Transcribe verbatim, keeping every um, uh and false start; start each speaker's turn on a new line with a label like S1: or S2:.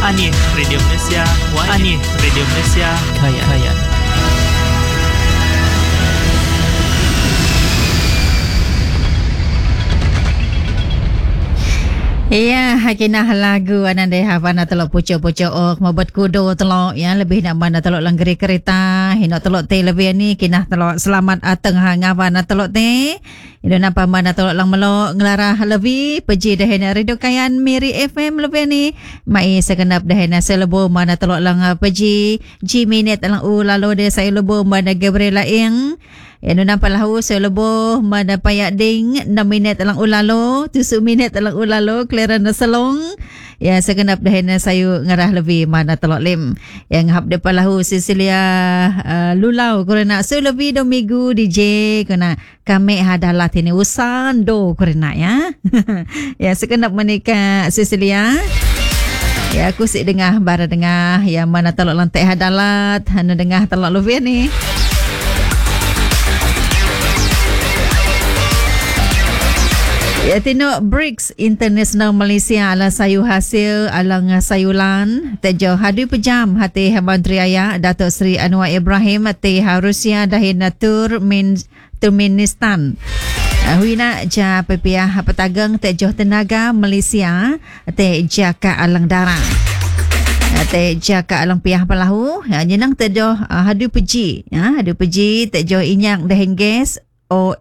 S1: Ani Radio Malaysia, Ani Radio Malaysia, kaya kaya.
S2: Ya, hakinah lagu ananda hafana telok pucuk-pucuk ok mabot kudo telok ya lebih nak mana telok langgeri kereta hino telok te lebih ni kinah telok selamat ateng hangavana telok te ida napa mana telok lang melok ngelarah lebih peji dahena radio kayan Miri F M lebih ni mai segenap dahena selebo mana telok lang peji G minute lang u lalu de saya lebo mana Gabriela ing ya nu nampak lahu selebo mana payak ding enam minit lang ulalo tujuh minit lang ulalo clearan salong ya segenap dahena sayu ngarah lebih mana telok lim yang hab depan lahu Cecilia uh, lulau korena so lebih do minggu D J kena kami hadalah tini usan do korena ya ya segenap menikah Cecilia. Ya aku sik dengah bara dengah ya mana telok lantai hadalat hanu dengah telok lebih ni. Ya tino Bricks International Malaysia ala sayu hasil alang sayulan tejo hadu pejam hati Menteri Raya Datuk Seri Anwar Ibrahim hati Rusia dahin tur min Turkmenistan. Huina ja pepiah petagang tejo tenaga Malaysia te jaka alang darah. Te jaka alang piah pelahu ya nyenang tejo hadu peji ya hadu peji tejo inyak dahin gas o